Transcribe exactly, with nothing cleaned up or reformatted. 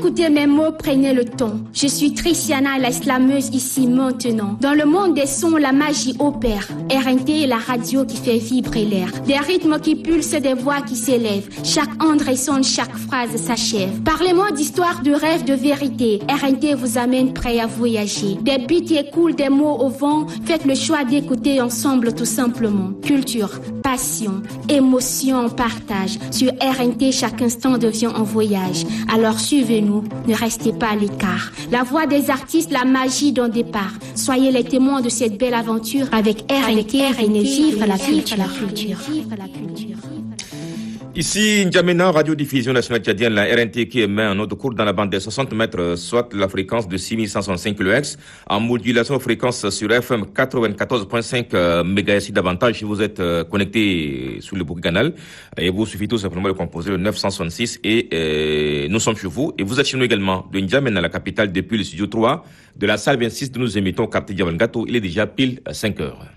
écoutez mes mots, prenez le ton. Je suis Tristiana, la slameuse ici maintenant. Dans le monde des sons, la magie opère. R N T est la radio qui fait vibrer l'air. Des rythmes qui pulsent, des voix qui s'élèvent. Chaque onde résonne, chaque phrase s'achève. Parlez-moi d'histoire, de rêve, de vérité. R N T vous amène prêt à voyager. Des beats qui écoulent, des mots au vent. Faites le choix d'écouter ensemble tout simplement. Culture, passion, émotion, partage. Sur R N T, chaque instant devient un voyage. Alors suivez-nous, ne restez pas à l'écart. La voix des artistes, la magie d'un départ. Soyez les témoins de cette belle aventure avec R N T, venez vivre la culture. Ici, N'Djamena, radiodiffusion nationale tchadienne, la R N T qui émet un autre cours dans la bande des soixante mètres, soit la fréquence de six mille cent soixante-cinq kilohertz, en modulation fréquence sur F M quatre-vingt-quatorze virgule cinq mégahertz davantage si vous êtes connecté sur le canal. Et vous suffit tout simplement de composer le neuf cent soixante-six et euh, nous sommes chez vous. Et vous êtes chez nous également de N'Djamena, la capitale, depuis le studio trois de la salle vingt-six de nous émettons au quartier Diamangato. Il est déjà pile cinq heures.